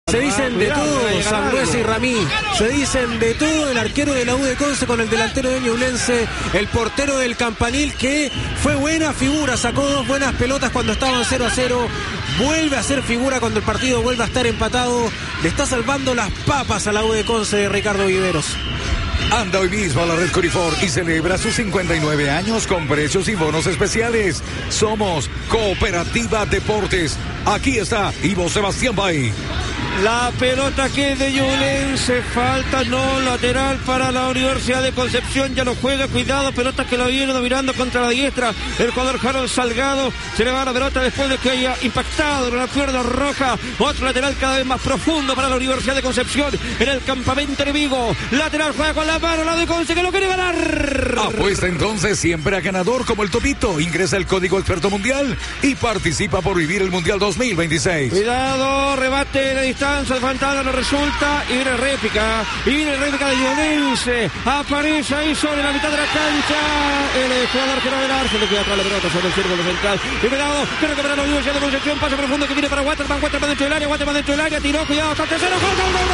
Se dicen de todo, Sangüesa y Ramí. Se dicen de todo, el arquero de la U de Conce con el delantero de Ñublense, el portero del Campanil, que fue buena figura, sacó 2 buenas pelotas cuando estaban 0-0. Vuelve a ser figura cuando el partido vuelve a estar empatado. Le está salvando las papas a la U de Conce de Ricardo Viveros. Anda hoy mismo a la red Corifor y celebra sus 59 años con precios y bonos especiales. Somos Cooperativa Deportes. Aquí está Ivo Sebastián Bay. La pelota que es de Ñublense, falta no lateral para la Universidad de Concepción, ya lo juega, cuidado, pelota que la viene dominando contra la diestra, el jugador Harold Salgado, se le va la pelota después de que haya impactado en la cuerda roja, otro lateral cada vez más profundo para la Universidad de Concepción, en el campamento enemigo, lateral juega con la mano, la de Conce que lo quiere ganar. Apuesta entonces siempre a ganador como el Topito, ingresa el código Experto Mundial y participa por vivir el Mundial 2026. Cuidado, rebate la distancia. El Fantasma no resulta y viene réplica de Ñublense, aparece ahí sobre la mitad de la cancha el jugador que no velar, se le queda atrás la pelota sobre el círculo central y cuidado, que recupera la Universidad de Concepción, pase profundo que viene para Waterman dentro del área, tiró, cuidado, hasta el tercero, gol,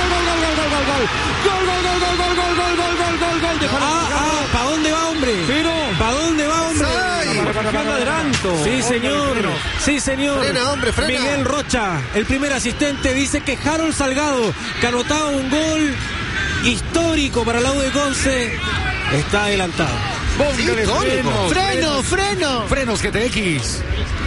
¿para dónde va, hombre? Pero, ¿para dónde va, hombre? Adelanto. Sí, señor. Sí, señor. Frena, hombre, frena. Miguel Rocha, el primer asistente, dice que Harold Salgado, que anotaba un gol histórico para la U de Conce, está adelantado. Freno. Frenos GTX.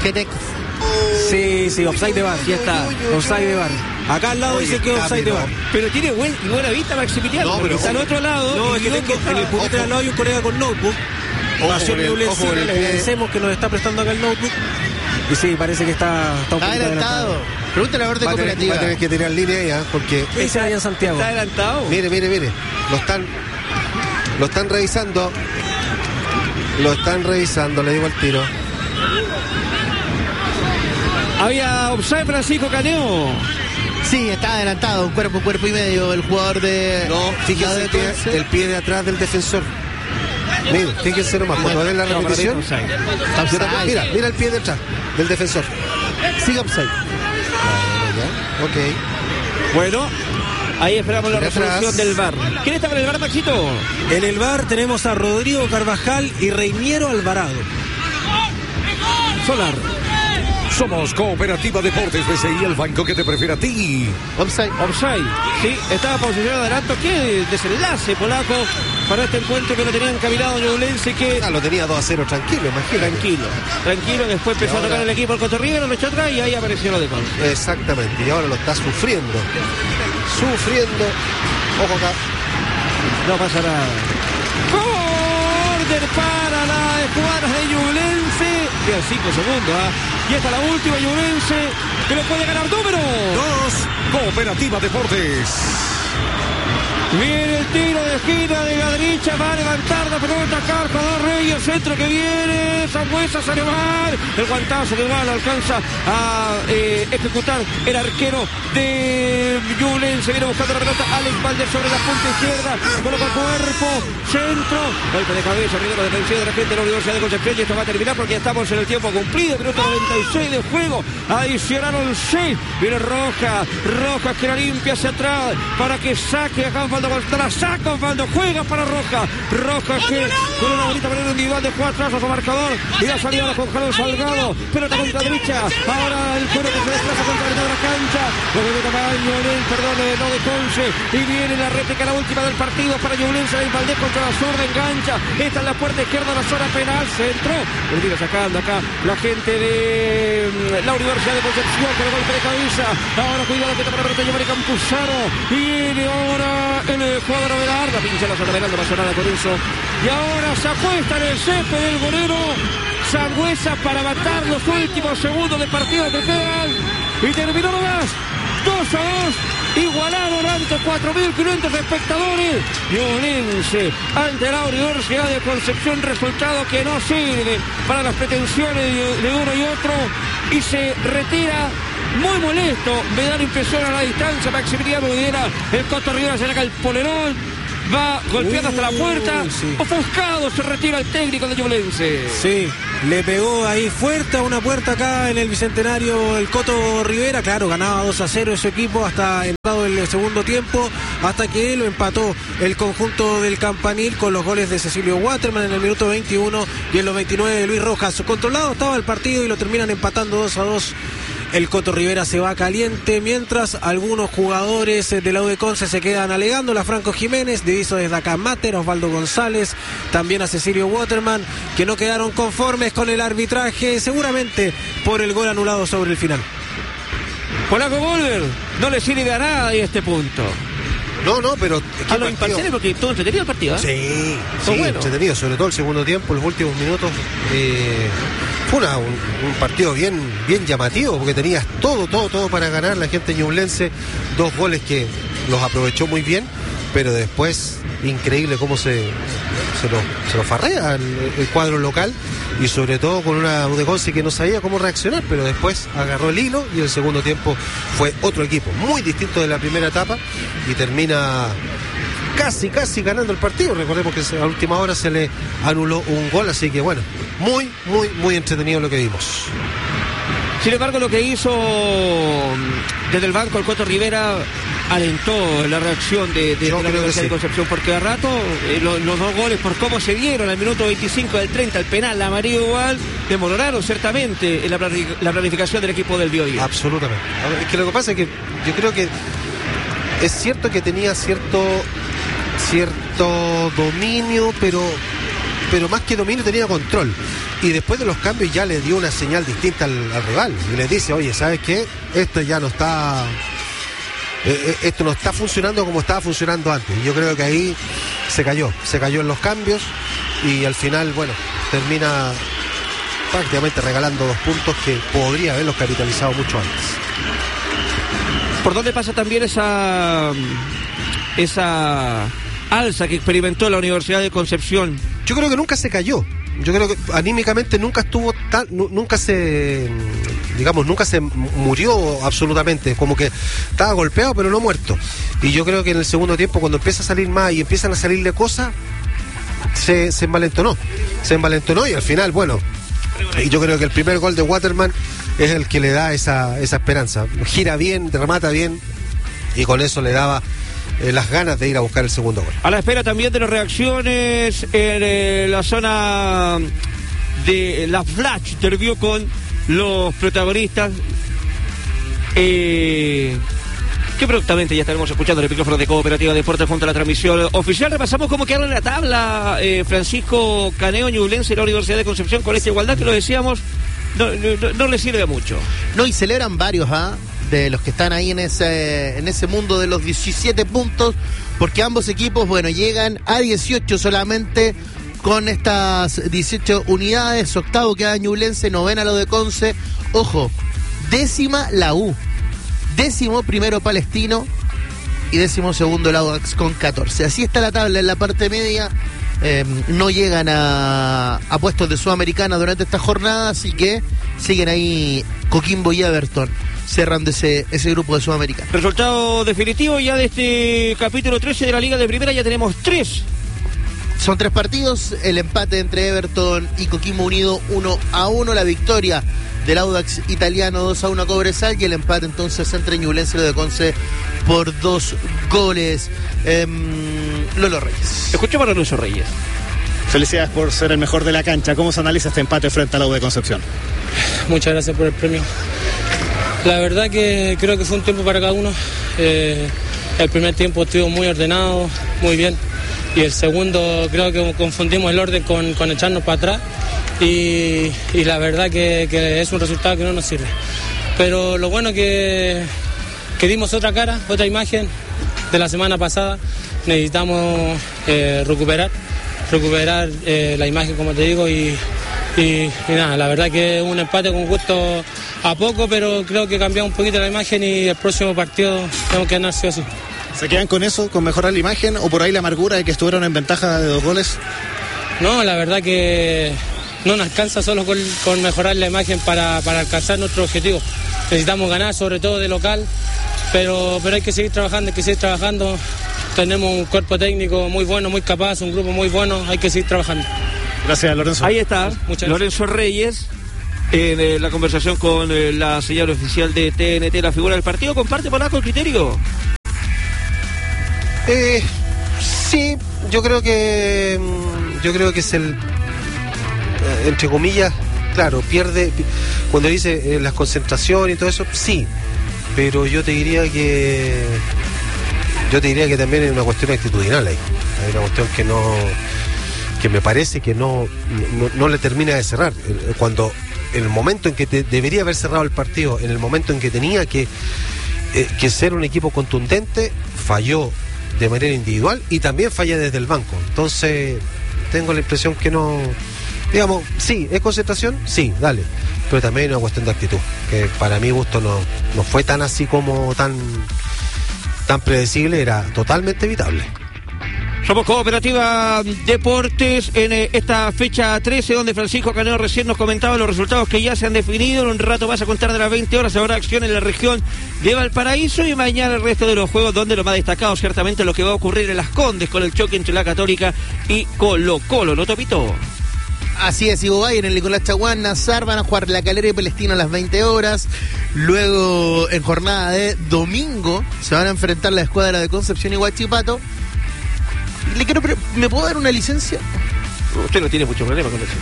Sí, offside de VAR, ya está. Offside de VAR. Acá al lado dice que offside de VAR. Pero tiene buena vista Maximiliano, porque está al otro lado. No, es que en el puntito de al lado hay un colega con notebook. Le agradecemos que nos está prestando acá el notebook. Y sí, parece que está un poquito adelantado. Pregúntale a la orden cooperativa. Va a tener que tirar línea ya, porque... ¿Qué dice allá en Santiago? ¿Está adelantado? Mire. Lo están revisando. Le digo al tiro. Había offside Francisco Caneo. Sí, está adelantado, un cuerpo y medio el jugador de... No, fíjese el pie de atrás del defensor. Mire, fíjense nomás, cuando ven la repetición. Mira el pie de atrás del defensor. Sigue offside. Ok. Bueno, ahí esperamos la resolución del VAR. ¿Quién está en el VAR, Maxito? En el VAR tenemos a Rodrigo Carvajal y Reiniero Alvarado. Solar. Somos Cooperativa Deportes BCI, el banco que te prefiere a ti. Offside. Sí, estaba posicionado adelanto. Qué desenlace polaco para este encuentro que lo tenían encaminado Ñublense, que... lo tenía 2-0 tranquilo, imagínate. Tranquilo, después empezó a tocar el equipo el Cotorriguero, lo echó atrás y ahí apareció lo de Conce. Exactamente, y ahora lo está sufriendo. Ojo acá. No pasa nada. Corner para la escuadra de Ñublense. Quedan 5 segundos, Y esta la última Ñublense, que lo puede ganar número 2. Cooperativa Deportes. Viene el tiro de esquina de Gadricha, va a levantar la pelota acá, el jugador Reyes, centro que viene, Sangüesa sale mal, el guantazo que igual alcanza a ejecutar el arquero de Ñublense, viene buscando la pelota, Alex Valdés sobre la punta izquierda, coloca cuerpo, centro, golpe de cabeza, primero defensivo de la gente de la Universidad de Concepción, y esto va a terminar porque ya estamos en el tiempo cumplido, minuto 96 de juego, adicionaron 6, viene Rojas que la limpia hacia atrás, para que saque acá la saca Osvaldo, juega para Rojas que con una bonita manera individual de 4 a su marcador y la salida con Harold Salgado, pelota contra derecha, ahora el cuero que se desplaza contra la mitad de la cancha, lo que tamaño no de Conce, y viene la réplica, la última del partido para Ñublense, el Valdés contra la zurda, engancha, esta es la puerta izquierda, la zona penal, centro, el tiro sacando acá la gente de la Universidad de Concepción con el golpe de cabeza, ahora cuidado que para la pelota Giovanni Campuzano, viene ahora el jugador Avelar, la pincha la zona penal, no pasa nada con eso, y ahora se acuesta en el césped del golero Sangüesa para matar los últimos segundos de partido que quedan, y terminó nomás 2-2, igualaron ante 4.500 espectadores. Ñublense ante la Universidad de Concepción, resultado que no sirve para las pretensiones de uno y otro, y se retira muy molesto. Me da la impresión a la distancia Maximiliano Videla, el Coto Rivera se saca el polerón, va golpeando hasta la puerta. Sí. Ofuscado se retira el técnico de Ñublense. Sí, le pegó ahí fuerte a una puerta acá en el Bicentenario el Coto Rivera. Claro, ganaba 2-0 su equipo hasta entrado el segundo tiempo, hasta que lo empató el conjunto del Campanil con los goles de Cecilio Waterman en el minuto 21 y en los 29 de Luis Rojas. Controlado estaba el partido y lo terminan empatando 2-2. El Coto Rivera se va caliente, mientras algunos jugadores de la U de Conce se quedan alegando. La Franco Jiménez, diviso desde acá Mater, Osvaldo González, también a Cecilio Waterman, que no quedaron conformes con el arbitraje, seguramente por el gol anulado sobre el final. Polaco Volver no le sirve a nada y este punto. No, pero... A los imparciales, porque todo entretenido el partido, ¿eh? Sí, bueno. Entretenido, sobre todo el segundo tiempo, los últimos minutos. Fue un partido bien llamativo, porque tenías todo para ganar la gente ñublense. 2 goles que los aprovechó muy bien, pero después, increíble cómo se lo farrea el cuadro local, y sobre todo con una U de Conce que no sabía cómo reaccionar, pero después agarró el hilo y el segundo tiempo fue otro equipo, muy distinto de la primera etapa, y termina casi ganando el partido. Recordemos que a última hora se le anuló un gol, así que bueno, muy entretenido lo que vimos. Sin embargo, lo que hizo desde el banco el Coto Rivera alentó la reacción de la Universidad de Concepción, porque a rato los 2 goles, por cómo se dieron al minuto 25 del 30, el penal, la amarillo igual, demoraron ciertamente en la planificación del equipo del Biobío. Absolutamente. Es que lo que pasa es que yo creo que es cierto que tenía cierto dominio, pero más que dominio tenía control. Y después de los cambios ya le dio una señal distinta al rival. Y le dice, oye, ¿sabes qué? Esto ya no está... esto no está funcionando como estaba funcionando antes. Y yo creo que ahí se cayó en los cambios. Y al final, bueno, termina prácticamente regalando 2 puntos que podría haberlos capitalizado mucho antes. ¿Por dónde pasa también esa alza que experimentó la Universidad de Concepción? Yo creo que nunca se cayó. Yo creo que anímicamente nunca estuvo nunca se murió absolutamente, como que estaba golpeado pero no muerto. Y yo creo que en el segundo tiempo, cuando empieza a salir más y empiezan a salirle cosas, se envalentonó y al final, bueno, y yo creo que el primer gol de Waterman es el que le da esa esperanza. Gira bien, remata bien, y con eso le daba las ganas de ir a buscar el segundo gol. A la espera también de las reacciones en la zona de la Flash, interview con los protagonistas, que prontamente ya estaremos escuchando el micrófono de Cooperativa Deportes junto a la transmisión oficial. Repasamos cómo quedaron en la tabla Francisco Caneo, Ñublense y la Universidad de Concepción, con esta igualdad que lo decíamos, no le sirve mucho. No, y celebran varios, de los que están ahí en ese mundo de los 17 puntos, porque ambos equipos, bueno, llegan a 18 solamente con estas 18 unidades. Octavo queda Ñublense, novena lo de Conce. Ojo, 10ª la U, 10º primero Palestino y 12º el Audax con 14. Así está la tabla en la parte media. No llegan a puestos de Sudamericana durante esta jornada, así que siguen ahí Coquimbo y Everton cerrando ese grupo de Sudamericana. Resultado definitivo ya de este capítulo 13 de la Liga de Primera. Ya tenemos 3. Son 3 partidos, el empate entre Everton y Coquimbo Unido 1-1, la victoria del Audax italiano 2-1 a Cobresal, y el empate entonces entre Ñublense y lo de Conce por 2 goles. Lolo Reyes. Escuchemos a Luis Reyes. Felicidades por ser el mejor de la cancha. ¿Cómo se analiza este empate frente a la U de Concepción? Muchas gracias por el premio. La verdad que creo que fue un tiempo para cada uno. El primer tiempo estuvo muy ordenado, muy bien. Y el segundo creo que confundimos el orden con echarnos para atrás. Y la verdad que es un resultado que no nos sirve. Pero lo bueno que dimos otra cara, otra imagen de la semana pasada. Necesitamos recuperar la imagen, como te digo, y nada, la verdad que un empate con gusto a poco, pero creo que cambiamos un poquito la imagen y el próximo partido tenemos que ganar sí o sí. ¿Se quedan con eso, con mejorar la imagen, o por ahí la amargura de que estuvieron en ventaja de 2 goles? No, la verdad que no nos alcanza solo con mejorar la imagen para alcanzar nuestro objetivo. Necesitamos ganar, sobre todo de local, pero hay que seguir trabajando, tenemos un cuerpo técnico muy bueno, muy capaz, un grupo muy bueno, hay que seguir trabajando. Gracias, Lorenzo. Ahí está, Muchas Lorenzo Reyes, en la conversación con la señal oficial de TNT, la figura del partido. ¿Comparte Polaco el criterio? Sí, yo creo que es el, entre comillas, claro, pierde cuando dice las concentraciones y todo eso, sí, pero yo te diría que también hay una cuestión actitudinal ahí. Hay una cuestión que me parece que no le termina de cerrar. Cuando en el momento en que debería haber cerrado el partido, en el momento en que tenía que ser un equipo contundente, falló de manera individual y también falla desde el banco. Entonces tengo la impresión que no, digamos, sí, es concentración, sí, dale, pero también hay una cuestión de actitud, que para mi gusto no fue tan así como tan predecible, era totalmente evitable. Somos Cooperativa Deportes en esta fecha 13, donde Francisco Caneo recién nos comentaba los resultados que ya se han definido. En un rato vas a contar de las 20 horas, habrá acción en la región de Valparaíso, y mañana el resto de los juegos, donde lo más destacado ciertamente lo que va a ocurrir en Las Condes con el choque entre la Católica y Colo-Colo, ¿no, Topito? Así es, Ivo Valle en el Nicolás Chaguán, Nazar, van a jugar La Calera y Palestino a las 20 horas. Luego, en jornada de domingo, se van a enfrentar la escuadra de Concepción y Huachipato. ¿Me puedo dar una licencia? Usted no tiene mucho problema con eso.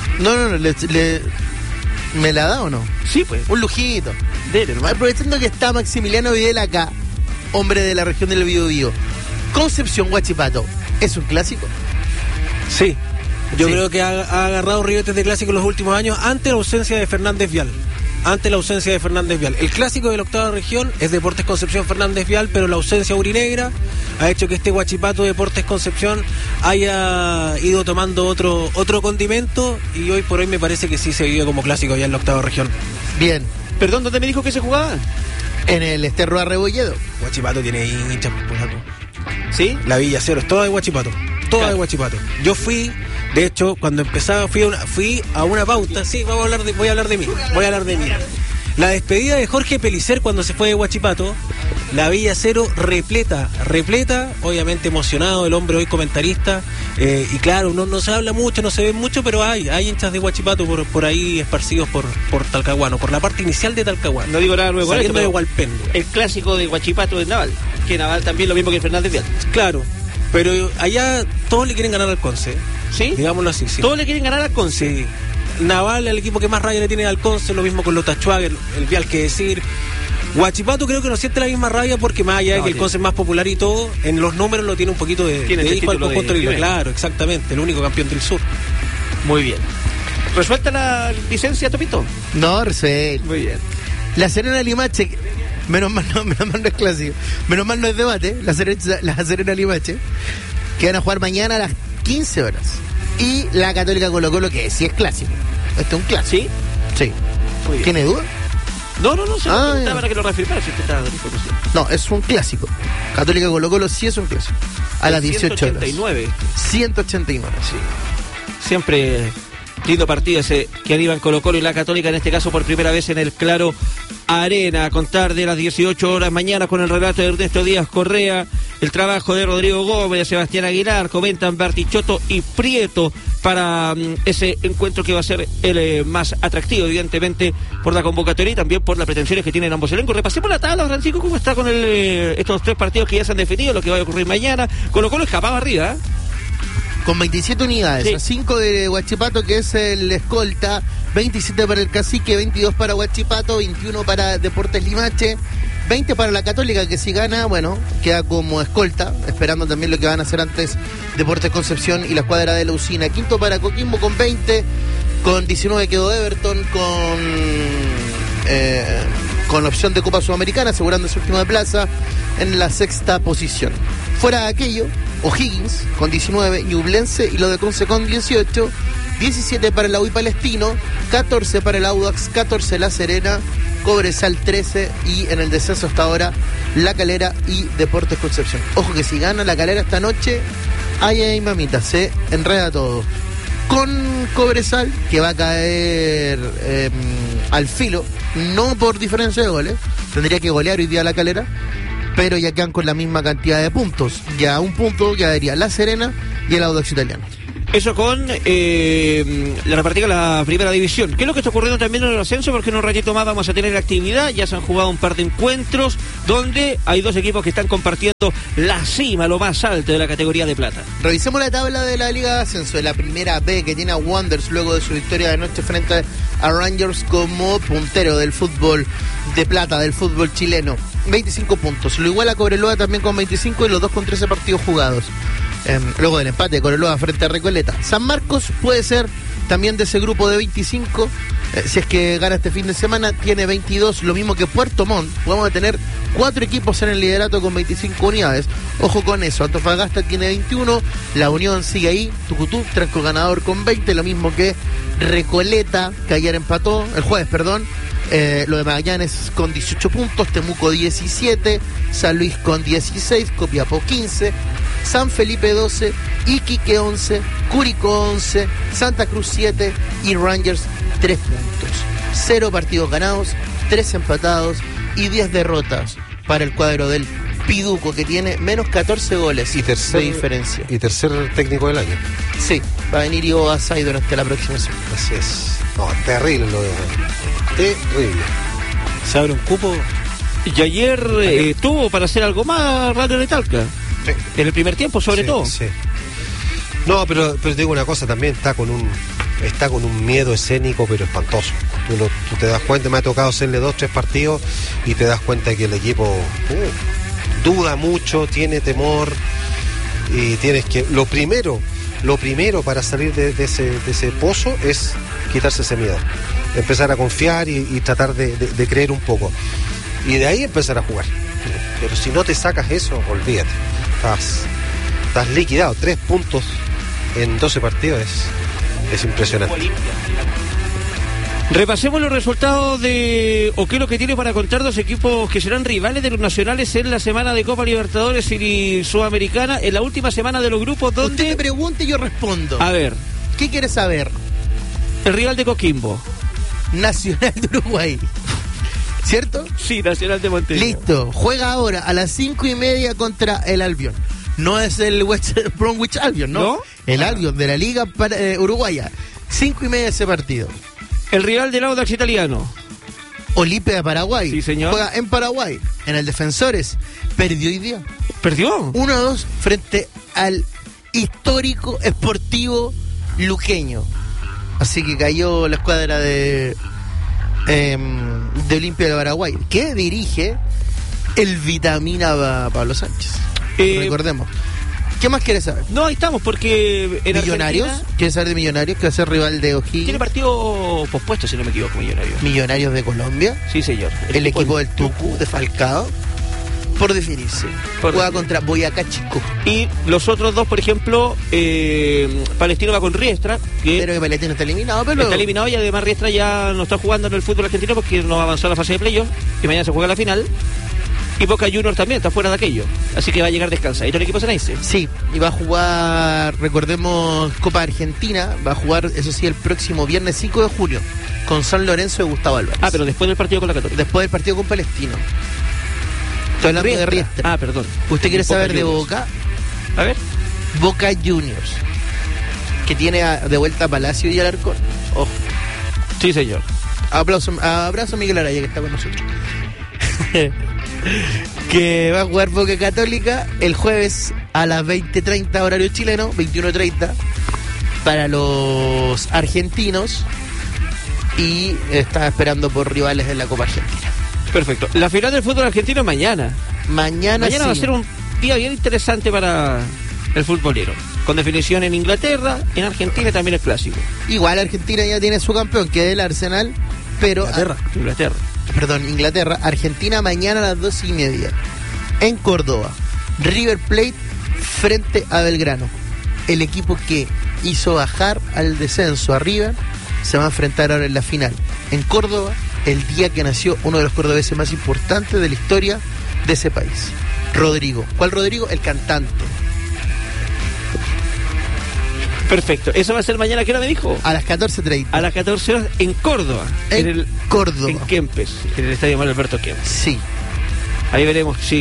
No, ¿me la da o no? Sí, pues. Un lujito. Dele, hermano. Aprovechando que está Maximiliano Videla acá, hombre de la región del Biobío, Concepción Huachipato, ¿es un clásico? Sí. Yo creo que ha agarrado ribetes de clásico en los últimos años ante la ausencia de Fernández Vial. El clásico de la octava región es Deportes Concepción Fernández Vial, pero la ausencia aurinegra ha hecho que este Huachipato Deportes Concepción haya ido tomando otro condimento, y hoy por hoy me parece que sí se vive como clásico ya en la octava región. Bien. Perdón, ¿dónde me dijo que se jugaba? En el Esterro Arrebolledo. Huachipato tiene hinchas, ¿Sí? La Villa Cero es toda de Huachipato. Toda de Huachipato. Yo fui, de hecho, cuando empezaba fui a una pauta. Sí, voy a hablar de mí. La despedida de Jorge Pelicer cuando se fue de Huachipato, la Villa Cero repleta, obviamente emocionado, el hombre hoy comentarista, y claro, no se habla mucho, no se ve mucho, pero hay hinchas de Huachipato por ahí esparcidos por Talcahuano, por la parte inicial de Talcahuano. No digo nada nuevo, saliendo de Hualpén. El clásico de Huachipato es Naval, que Naval también lo mismo que Fernández Vial. Claro, pero allá todos le quieren ganar al Conce. ¿Sí? Digámoslo así, sí. Todos le quieren ganar al Conce. Sí. Naval, el equipo que más rabia le tiene al Conce, lo mismo con los Tachuaga, el Vial, que decir. Huachipato creo que no siente la misma rabia, porque más allá de que el Conce es más popular y todo, en los números lo tiene un poquito de hijo al conjunto de claro, exactamente, el único campeón del sur. Muy bien. ¿Resuelta la licencia, Topito? No, resuelta. Muy bien. La Serena Limache, menos mal no es clásico, menos mal no es debate, la Serena Limache, que van a jugar mañana a las 15 horas. Y la Católica Colo-Colo, que sí es clásico. Este es un clásico. ¿Sí? Sí. ¿Tiene duda? No, se lo preguntaba para que lo reafirmara, si usted estaba de información. No, es un clásico. Católica Colo-Colo sí es un clásico. A las 18 horas. 189. Sí. Siempre lindo partido ese que animan Colo-Colo y la Católica, en este caso por primera vez en el Claro Arena. A contar de las 18 horas mañana con el relato de Ernesto Díaz Correa, el trabajo de Rodrigo Gómez, de Sebastián Aguilar, comentan Bartichotto y Prieto para ese encuentro que va a ser el más atractivo, evidentemente, por la convocatoria y también por las pretensiones que tienen ambos elencos. Repasemos la tabla, Francisco, ¿cómo está con estos tres partidos que ya se han definido, lo que va a ocurrir mañana? Colo-Colo escapaba arriba, ¿eh? Con 27 unidades, sí. 5 de Huachipato, que es el escolta, 27 para el Cacique, 22 para Huachipato, 21 para Deportes Limache, 20 para la Católica, que si gana, bueno, queda como escolta, esperando también lo que van a hacer antes Deportes Concepción y la escuadra de la Usina. Quinto para Coquimbo con 20, con 19 quedó Everton, con opción de Copa Sudamericana, asegurando su última plaza en la sexta posición. Fuera de aquello, O'Higgins con 19, Ñublense y lo de Conce con 18, 17 para el UI Palestino, 14 para el Audax, 14 La Serena, Cobresal 13 y en el descenso hasta ahora La Calera y Deportes Concepción. Ojo que si gana La Calera esta noche, ay mamita, se enreda todo. Con Cobresal, que va a caer al filo, no por diferencia de goles, tendría que golear hoy día La Calera, pero ya quedan con la misma cantidad de puntos. Ya un punto quedaría La Serena y el Audax Italiano. Eso con la repartida de la primera división. ¿Qué es lo que está ocurriendo también en el ascenso? Porque en un ratito más vamos a tener actividad. Ya se han jugado un par de encuentros donde hay dos equipos que están compartiendo la cima, lo más alto de la categoría de plata. Revisemos la tabla de la Liga de Ascenso, de la primera B, que tiene a Wanderers luego de su victoria de anoche frente a Rangers como puntero del fútbol de plata, del fútbol chileno. 25 puntos. Lo iguala Cobreloa también con 25 y los dos con 13 partidos jugados. Luego del empate de Cobreloa frente a Recoleta. San Marcos puede ser también de ese grupo de 25, si es que gana este fin de semana, tiene 22, lo mismo que Puerto Montt. Vamos a tener 4 equipos en el liderato con 25 unidades. Ojo con eso, Antofagasta tiene 21, La Unión sigue ahí, Tucutú, tranco ganador con 20, lo mismo que Recoleta, que ayer empató, el jueves, perdón. Lo de Magallanes con 18 puntos, Temuco 17, San Luis con 16, Copiapó 15, San Felipe 12, Iquique 11, Curicó 11, Santa Cruz 7 y Rangers 3 puntos. 0 partidos ganados, 3 empatados y 10 derrotas para el cuadro del Piduco, que tiene menos 14 goles y tercer, de diferencia. Y tercer técnico del año. Sí, va a venir Ivo Asay durante la próxima semana. Así es. No, terrible lo de... Terrible. Se abre un cupo. Y ayer tuvo para hacer algo más Radio de Talca. Sí. En el primer tiempo, sobre todo. Sí. No, pero te digo una cosa, también está con un miedo escénico, pero espantoso. Tú te das cuenta, me ha tocado hacerle 2-3 partidos y te das cuenta que el equipo duda mucho, tiene temor y tienes que... Lo primero para salir de ese pozo es quitarse ese miedo, empezar a confiar y tratar de creer un poco y de ahí empezar a jugar. Pero si no te sacas eso, olvídate, estás liquidado. 3 puntos en 12 partidos es impresionante. Repasemos los resultados de o qué es lo que tiene para contar dos equipos que serán rivales de los nacionales en la semana de Copa Libertadores y Sudamericana, en la última semana de los grupos donde... Usted me pregunta y yo respondo. A ver. ¿Qué quiere saber? El rival de Coquimbo. Nacional de Uruguay. ¿Cierto? Sí, Nacional de Montevideo. Listo. Juega ahora a las 5:30 contra el Albion. No es el West Bromwich Albion, ¿no? El Albion de la Liga Uruguaya. 5:30 ese partido. El rival del Audax Italiano. Olimpia de Paraguay. Sí, señor. Juega en Paraguay. En el Defensores. Perdió hoy día. ¿Perdió? 1-2 frente al histórico Sportivo Luqueño. Así que cayó la escuadra de Olimpia de Paraguay, que dirige el Vitamina Pablo Sánchez. Recordemos. ¿Qué más quieres saber? No, ahí estamos, porque en ¿Millonarios? Argentina... ¿Quieres saber de Millonarios? Que va a ser rival de O'Higgins. Tiene partido pospuesto, si no me equivoco, Millonarios. Millonarios de Colombia. Sí, señor. El equipo del Tucu, de Falcao. Por definirse. Juega contra Boyacá Chico. Y los otros dos, por ejemplo, Palestino va con Riestra. Pero que Palestino está eliminado, pero... Está eliminado y además Riestra ya no está jugando en el fútbol argentino porque no avanzó a la fase de playoff. Y mañana se juega la final. Y Boca Juniors también está fuera de aquello. Así que va a llegar descansadito el equipo ceneice. Sí, y va a jugar, recordemos, Copa Argentina. Va a jugar, eso sí, el próximo viernes 5 de junio con San Lorenzo de Gustavo Álvarez. Ah, pero después del partido con la Católica. Después del partido con Palestino. Estoy hablando de Riestra. Ah, perdón. ¿Usted quiere saber de Boca? A ver. Boca Juniors, que tiene de vuelta a Palacio y Alarcón. Ojo. Sí, señor. Abrazo a Miguel Araya, que está con nosotros. Que va a jugar Boca Católica el jueves a las 20:30 horario chileno, 21:30 para los argentinos, y está esperando por rivales en la Copa Argentina. Perfecto. La final del fútbol argentino mañana. Mañana sí. Va a ser un día bien interesante para el futbolero. Con definición en Inglaterra, en Argentina también es clásico. Igual Argentina ya tiene su campeón, que es el Arsenal, pero... Inglaterra. Argentina mañana a las 2:30 en Córdoba. River Plate frente a Belgrano. El equipo que hizo bajar al descenso a River se va a enfrentar ahora en la final en Córdoba, el día que nació uno de los cordobeses más importantes de la historia de ese país, Rodrigo. ¿Cuál Rodrigo? El cantante. Perfecto. Eso va a ser mañana, ¿qué hora me dijo? A las 14:30. A las 14 horas en Córdoba. Córdoba. En Kempes, en el estadio Manuel Alberto Kempes. Sí. Ahí veremos si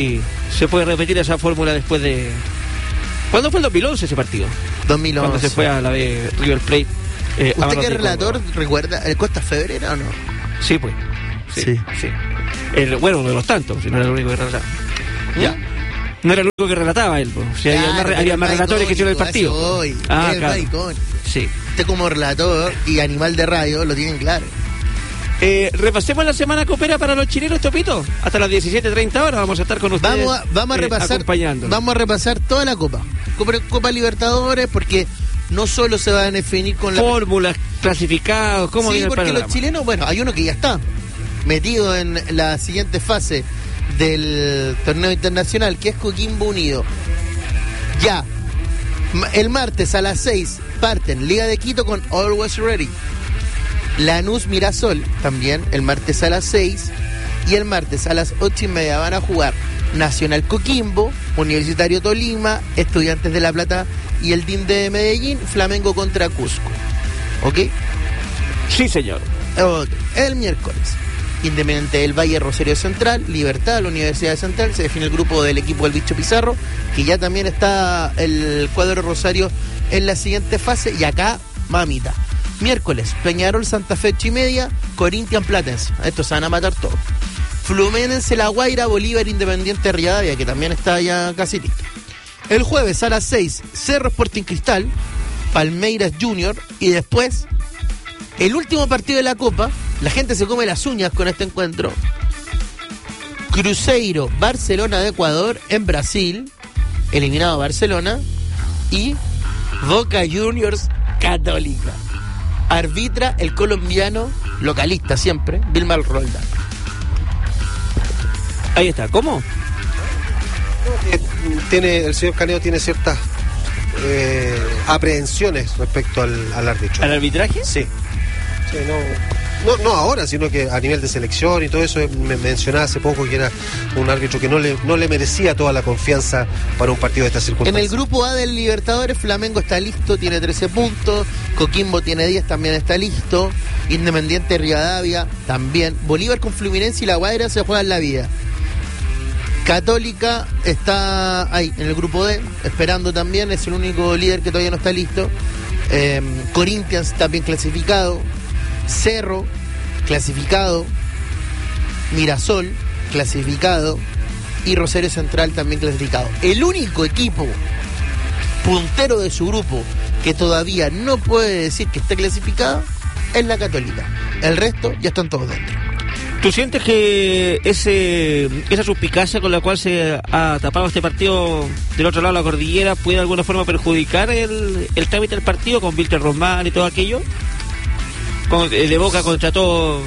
se puede repetir esa fórmula después de... ¿Cuándo fue el 2011 ese partido? 2011. Cuando se fue a la de River Plate. ¿Usted que es relator recuerda el Costa Febrera o no? Sí, pues. Sí. Bueno, uno de los tantos, si no era el único que relataba. Ya. No era el único que relataba él, pues. Si había más relatores que hicieron el partido. Claro. Sí. Usted como relator y animal de radio lo tienen claro. Repasemos la semana coopera para los chilenos, Topito. Hasta las 17:30 horas vamos a estar con ustedes. Vamos a repasar. Vamos a repasar toda la Copa Libertadores, porque no solo se va a definir con la fórmulas, clasificados, cómo viene el panorama. Sí, porque los chilenos, bueno, hay uno que ya está metido en la siguiente fase del torneo internacional, que es Coquimbo Unido. Ya, el martes a las 6 parten Liga de Quito con Always Ready. Lanús Mirasol también el martes a las 6. Y el martes a las 8:30 van a jugar Nacional Coquimbo, Universitario Tolima, Estudiantes de La Plata y el DIM de Medellín, Flamengo contra Cusco. ¿Ok? Sí, señor. Okay. El miércoles, Independiente del Valle, Rosario Central, Libertad, la Universidad de Central, se define el grupo del equipo del Bicho Pizarro, que ya también está el cuadro Rosario en la siguiente fase, y acá, mamita. Miércoles, Peñarol, Santa Fe, Chimedia, Corinthians, Platense. A estos se van a matar todos. Fluminense, La Guaira, Bolívar, Independiente, Rivadavia, que también está ya casi listo. El jueves a las 6, Cerro Sporting Cristal, Palmeiras Junior, y después, el último partido de la Copa, la gente se come las uñas con este encuentro. Cruzeiro, Barcelona de Ecuador, en Brasil, eliminado Barcelona, y Boca Juniors, Católica. Arbitra el colombiano, localista siempre, Vilmar Roldán. Ahí está, ¿cómo? El señor Caneo tiene ciertas aprehensiones respecto al árbitro. ¿Al arbitraje? Sí, no ahora, sino que a nivel de selección y todo eso. Me mencionaba hace poco que era un árbitro que no le merecía toda la confianza para un partido de estas circunstancias. En el grupo A del Libertadores, Flamengo está listo, tiene 13 puntos, Coquimbo tiene 10, también está listo, Independiente Rivadavia también, Bolívar con Fluminense y La Guaira se juegan la vida. Católica está ahí en el grupo D, esperando también, es el único líder que todavía no está listo. Corinthians también clasificado, Cerro clasificado, Mirasol clasificado y Rosario Central también clasificado. El único equipo puntero de su grupo que todavía no puede decir que está clasificado es la Católica. El resto ya están todos dentro. ¿Tú sientes que esa suspicacia con la cual se ha tapado este partido del otro lado de la cordillera puede de alguna forma perjudicar el trámite del partido con Wilter Román y todo aquello? De Boca contra todo,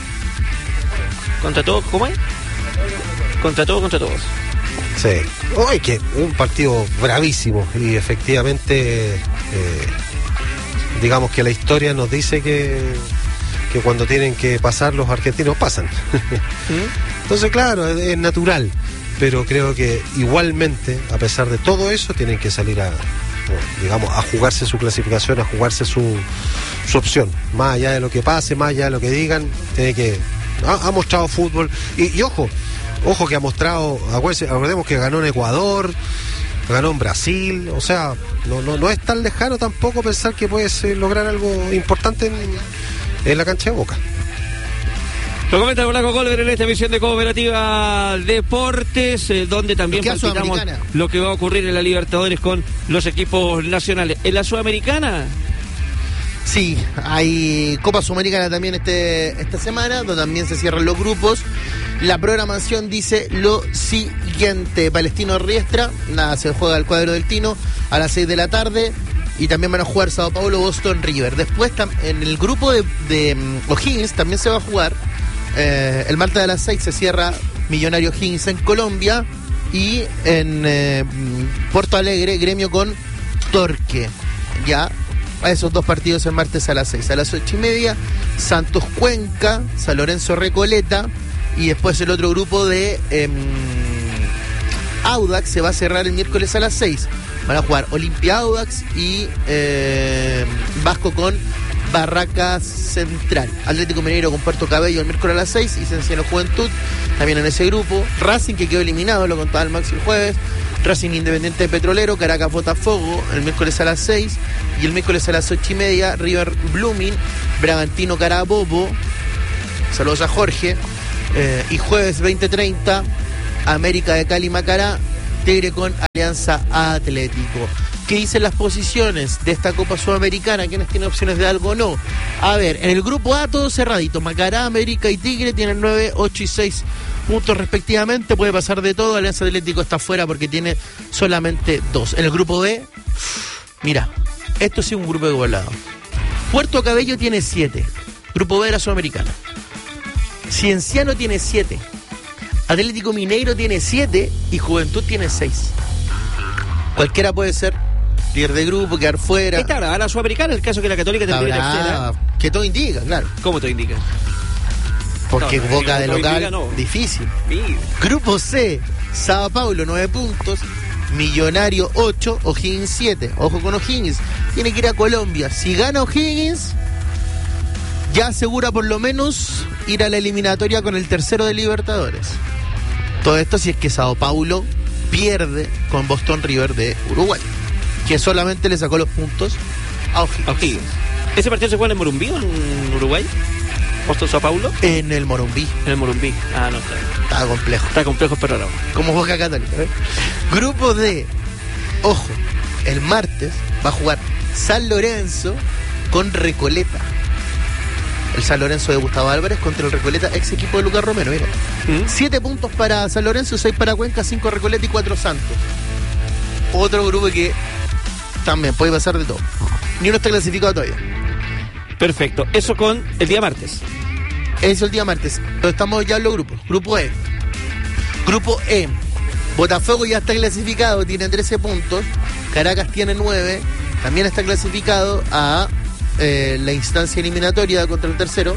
¿cómo es? Contra todos. Sí, hoy que un partido bravísimo y efectivamente digamos que la historia nos dice que cuando tienen que pasar los argentinos pasan. Entonces claro, es natural, pero creo que igualmente, a pesar de todo eso, tienen que salir a jugarse su clasificación, a jugarse su opción, más allá de lo que pase, más allá de lo que digan. Tiene que ha mostrado fútbol y ojo que ha mostrado, acordemos que ganó en Ecuador, ganó en Brasil, o sea, no es tan lejano tampoco pensar que puedes lograr algo importante en la cancha de Boca. Lo comenta Blanco Colver en esta emisión de Cooperativa Deportes, donde también palpitamos lo que va a ocurrir en la Libertadores con los equipos nacionales. En la Sudamericana, sí, hay Copa Sudamericana también esta semana, donde también se cierran los grupos. La programación dice lo siguiente: Palestino Riestra, se juega el cuadro del Tino a las 6 de la tarde. Y también van a jugar Sao Paulo, Boston, River. Después en el grupo de O'Higgins también se va a jugar. El martes a las 6 se cierra Millonario O'Higgins en Colombia. Y en Porto Alegre, Gremio con Torque. Ya, a esos dos partidos el martes a las 6. A las 8:30, Santos Cuenca, San Lorenzo Recoleta. Y después el otro grupo de Audax se va a cerrar el miércoles a las 6. Van a jugar Olimpia Audax y Vasco con Barracas Central. Atlético Mineiro con Puerto Cabello el miércoles a las 6 y Cienciano Juventud también en ese grupo. Racing, que quedó eliminado, lo contaba el Maxi el jueves. Racing Independiente Petrolero, Caracas Botafogo el miércoles a las 6 y el miércoles a las 8:30 River Blooming, Bragantino Carabobo, saludos a Jorge, y jueves 20:30 América de Cali Macará, Tigre con Alianza Atlético. ¿Qué dicen las posiciones de esta Copa Sudamericana? ¿Quiénes tienen opciones de algo o no? A ver, en el grupo A todo cerradito. Macará, América y Tigre tienen 9, 8 y 6 puntos respectivamente. Puede pasar de todo. Alianza Atlético está fuera porque tiene solamente 2. En el grupo B, mira, esto sí es un grupo igualado. Puerto Cabello tiene 7. Grupo B de la Sudamericana. Cienciano tiene 7. Atlético Mineiro tiene 7 y Juventud tiene 6. Cualquiera puede ser líder de grupo, quedar fuera. Está brava la Sudamericana, el caso que la Católica termine tercera. Que todo indica, claro. ¿Cómo te indica? Porque No, Boca de no local, indica, no. difícil. Mira. Grupo C, Sao Paulo 9 puntos, Millonario 8, O'Higgins 7. Ojo con O'Higgins, tiene que ir a Colombia. Si gana O'Higgins, ya asegura por lo menos ir a la eliminatoria con el tercero de Libertadores. Todo esto si es que Sao Paulo pierde con Boston River de Uruguay, que solamente le sacó los puntos a O'Higgins. ¿Ese partido se juega en Morumbí o en Uruguay? ¿Boston Sao Paulo? En el Morumbí. En el Morumbí. Ah, no, está bien. Está complejo. Está complejo, pero no. Como Boca Católica, ¿eh? Grupo D. Ojo, el martes va a jugar San Lorenzo con Recoleta. El San Lorenzo de Gustavo Álvarez contra el Recoleta, ex equipo de Lucas Romero, mira. 7 puntos para San Lorenzo, 6 para Cuenca, 5 Recoleta y 4 Santos. Otro grupo que también puede pasar de todo. Ni uno está clasificado todavía. Perfecto. Eso con el día martes. Eso el día martes. Pero estamos ya en los grupos. Grupo E. Grupo E. Botafogo ya está clasificado, tiene 13 puntos. Caracas tiene 9. También está clasificado a la instancia eliminatoria contra el tercero.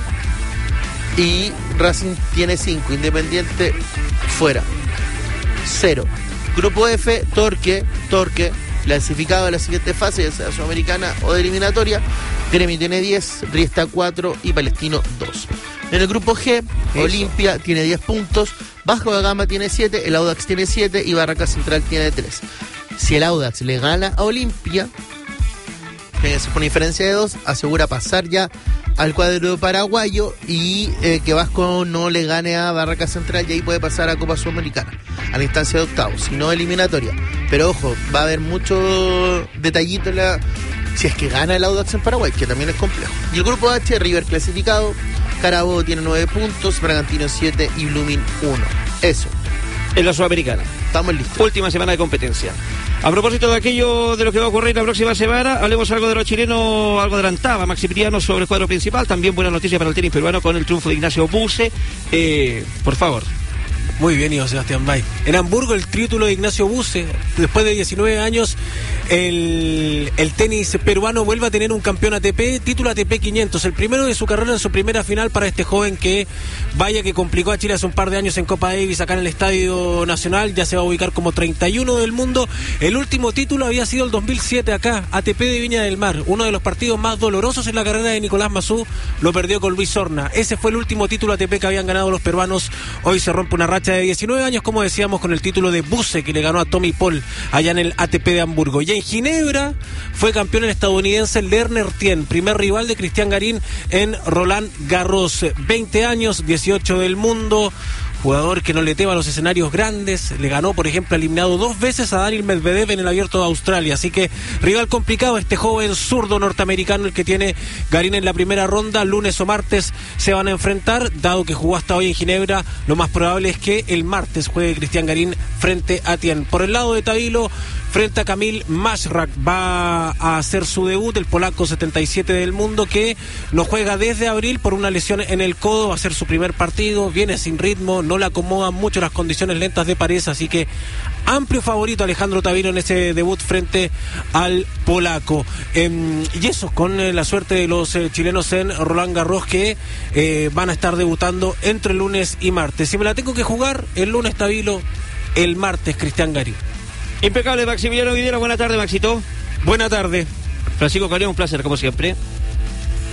Y Racing tiene 5. Independiente fuera. 0. Grupo F, Torque, clasificado a la siguiente fase, ya sea sudamericana o de eliminatoria. Gremio tiene 10, Riesta 4 y Palestino 2. En el grupo G, Olimpia tiene 10 puntos, Vasco da Gama tiene 7, el Audax tiene 7 y Barracas Central tiene 3. Si el Audax le gana a Olimpia, que es por diferencia de 2, asegura pasar ya al cuadro paraguayo y que Vasco no le gane a Barracas Central y ahí puede pasar a Copa Sudamericana, a la instancia de octavos, si no eliminatoria. Pero ojo, va a haber mucho detallito en si es que gana el Audax en Paraguay, que también es complejo. Y el grupo H, River clasificado, Carabobo tiene 9 puntos, Bragantino 7 y Blooming 1. Eso. En la Sudamericana. Estamos listos. Última semana de competencia. A propósito de aquello de lo que va a ocurrir la próxima semana, hablemos algo de los chilenos, algo adelantaba Maximiliano sobre el cuadro principal. También buena noticia para el tenis peruano con el triunfo de Ignacio Buse. Por favor. Muy bien, Ivo Sebastián Bay. En Hamburgo el título de Ignacio Buse, después de 19 años, el tenis peruano vuelve a tener un campeón ATP, título ATP 500, el primero de su carrera en su primera final para este joven que vaya que complicó a Chile hace un par de años en Copa Davis acá en el Estadio Nacional, ya se va a ubicar como 31 del mundo. El último título había sido el 2007 acá, ATP de Viña del Mar, uno de los partidos más dolorosos en la carrera de Nicolás Massú, lo perdió con Luis Horna. Ese fue el último título ATP que habían ganado los peruanos. Hoy se rompe una racha de 19 años, como decíamos, con el título de Buse, que le ganó a Tommy Paul allá en el ATP de Hamburgo. Y en Ginebra fue campeón el estadounidense Lerner Tien, primer rival de Cristian Garín en Roland Garros. 20 años, 18 del mundo, jugador que no le tema a los escenarios grandes, le ganó, por ejemplo, eliminado 2 veces a Daniel Medvedev en el Abierto de Australia, así que rival complicado este joven zurdo norteamericano, el que tiene Garín en la primera ronda. Lunes o martes se van a enfrentar, dado que jugó hasta hoy en Ginebra, lo más probable es que el martes juegue Cristian Garín frente a Tien. Por el lado de Tabilo, frente a Kamil Mashrak, va a hacer su debut el polaco 77 del mundo, que no juega desde abril por una lesión en el codo. Va a ser su primer partido, viene sin ritmo, no le acomodan mucho las condiciones lentas de París, así que amplio favorito Alejandro Tabilo en ese debut frente al polaco. Y eso, con la suerte de los chilenos en Roland Garros, que van a estar debutando entre lunes y martes. Si me la tengo que jugar, el lunes Tabilo, el martes Cristian Garín. Impecable, Maximiliano Videla. Buena tarde, Maxito. Buena tarde. Francisco Caleo, un placer, como siempre.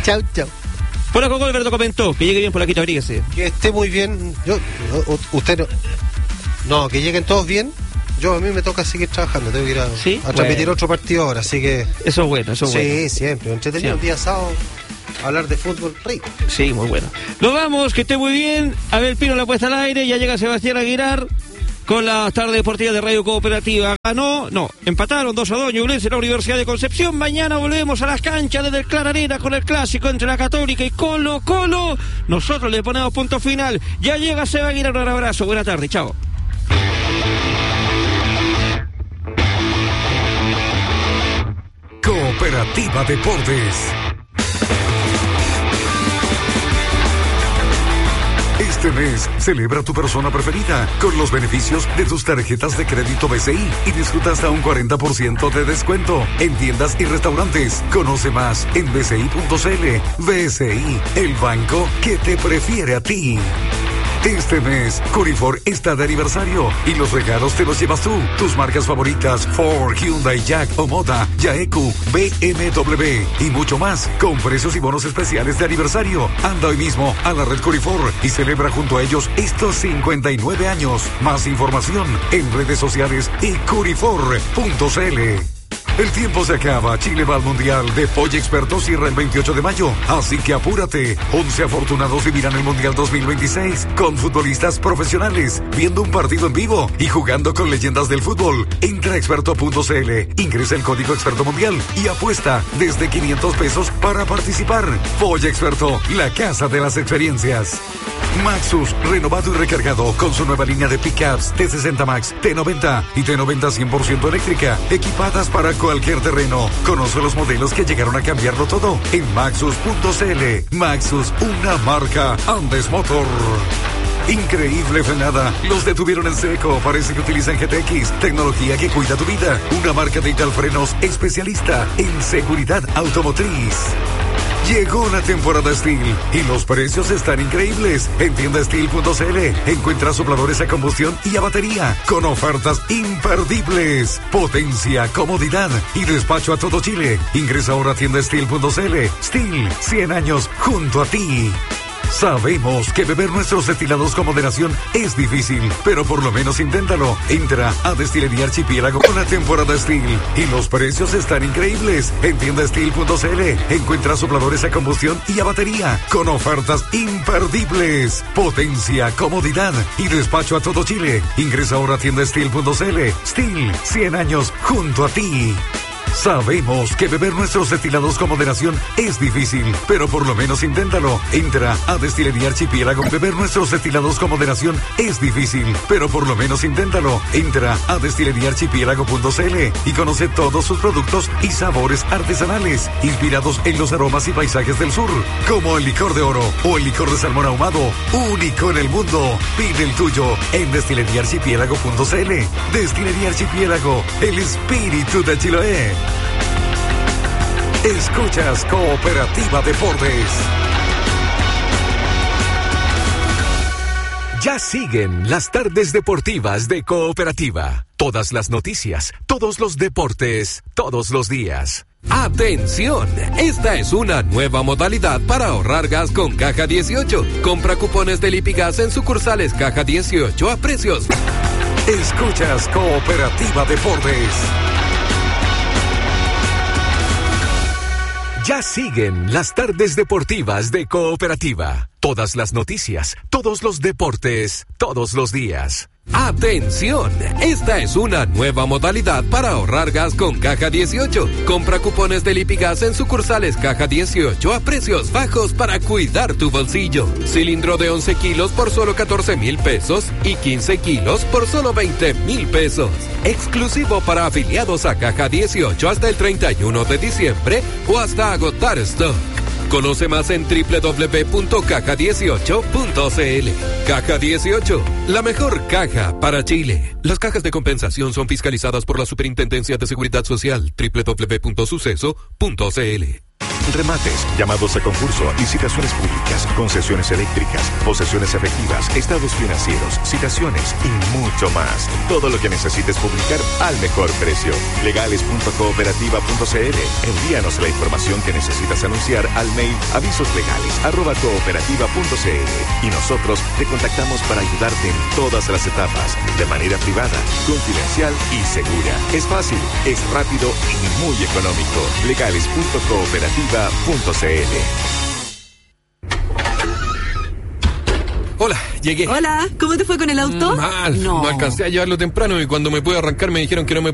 Chau, chau. Por acá Alberto comentó que llegue bien por aquí, abríguese. Que esté muy bien. Usted no, que lleguen todos bien. A mí me toca seguir trabajando, tengo que ir a transmitir otro partido ahora, así que... Eso es bueno, eso es bueno. Sí, siempre, entretenido, un día sábado, hablar de fútbol, rico. Sí, muy bueno. Nos vamos, que esté muy bien. Abel Pino la puesta al aire, ya llega Sebastián Aguilar con la tarde deportiva de Radio Cooperativa. Empataron 2-2 Ñublense en la Universidad de Concepción. Mañana volvemos a las canchas desde el Clara Arena con el clásico entre la Católica y Colo Colo. Nosotros le ponemos punto final. Ya llega Seba Aguilar, un abrazo, buena tarde, chao. Cooperativa Deportes. Este mes, celebra tu persona preferida con los beneficios de tus tarjetas de crédito BCI y disfruta hasta un 40% de descuento en tiendas y restaurantes. Conoce más en bci.cl. BCI, el banco que te prefiere a ti. Este mes, Curifor está de aniversario y los regalos te los llevas tú. Tus marcas favoritas, Ford, Hyundai, Jack, Omoda, Yaeku, BMW y mucho más, con precios y bonos especiales de aniversario. Anda hoy mismo a la red Curifor y celebra junto a ellos estos 59 años. Más información en redes sociales y curifor.cl. El tiempo se acaba. Chile va al Mundial de Polla Experto, cierra el 28 de mayo. Así que apúrate. 11 afortunados vivirán el Mundial 2026 con futbolistas profesionales, viendo un partido en vivo y jugando con leyendas del fútbol. Entra a experto.cl, ingresa el código Experto Mundial y apuesta desde 500 pesos para participar. Polla Experto, la casa de las experiencias. Maxus, renovado y recargado con su nueva línea de pickups T60 Max, T90 y T90 100% eléctrica, equipadas para cualquier terreno. Conoce los modelos que llegaron a cambiarlo todo en Maxus.cl. Maxus, una marca Andes Motor. Increíble frenada. Los detuvieron en seco. Parece que utilizan GTX, tecnología que cuida tu vida. Una marca de Italfrenos especialista en seguridad automotriz. Llegó la temporada Steel y los precios están increíbles. En tiendasteel.cl encuentra sopladores a combustión y a batería con ofertas imperdibles. Potencia, comodidad y despacho a todo Chile. Ingresa ahora a tiendasteel.cl. Steel, 100 años junto a ti. Sabemos que beber nuestros destilados con moderación es difícil, pero por lo menos inténtalo. Entra a Destilería Archipiélago con la temporada Steel y los precios están increíbles. En tiendasteel.cl encuentra sopladores a combustión y a batería con ofertas imperdibles. Potencia, comodidad y despacho a todo Chile. Ingresa ahora a tiendasteel.cl. Steel, 100 años junto a ti. Sabemos que beber nuestros destilados con moderación es difícil, pero por lo menos inténtalo. Entra a Destilería Archipiélago. Beber nuestros destilados con moderación es difícil, pero por lo menos inténtalo. Entra a destileriaarchipiélago.cl y conoce todos sus productos y sabores artesanales, inspirados en los aromas y paisajes del sur, como el licor de oro o el licor de salmón ahumado, único en el mundo. Pide el tuyo en destileriaarchipiélago.cl. Destilería Archipiélago, el espíritu de Chiloé. Escuchas Cooperativa Deportes. Ya siguen las tardes deportivas de Cooperativa. Todas las noticias, todos los deportes, todos los días. ¡Atención! Esta es una nueva modalidad para ahorrar gas con Caja 18. Compra cupones del Lipigas en sucursales Caja 18 a precios. Escuchas Cooperativa Deportes. Ya siguen las tardes deportivas de Cooperativa. Todas las noticias, todos los deportes, todos los días. ¡Atención! Esta es una nueva modalidad para ahorrar gas con Caja 18. Compra cupones del Lipigas en sucursales Caja 18 a precios bajos para cuidar tu bolsillo. Cilindro de 11 kilos por solo 14,000 pesos y 15 kilos por solo 20,000 pesos. Exclusivo para afiliados a Caja 18 hasta el 31 de diciembre o hasta agotar stock. Conoce más en www.caja18.cl. Caja 18, la mejor caja para Chile. Las cajas de compensación son fiscalizadas por la Superintendencia de Seguridad Social. www.suceso.cl. remates, llamados a concurso, licitaciones públicas, concesiones eléctricas, posesiones efectivas, estados financieros, citaciones y mucho más. Todo lo que necesites publicar al mejor precio. Legales.cooperativa.cl. Envíanos la información que necesitas anunciar al mail avisoslegales@cooperativa.cl y nosotros te contactamos para ayudarte en todas las etapas, de manera privada, confidencial y segura. Es fácil, es rápido y muy económico. Legales.cooperativa.cl. Hola, llegué. Hola, ¿cómo te fue con el auto? Mal, no alcancé a llevarlo temprano y cuando me pude arrancar me dijeron que no me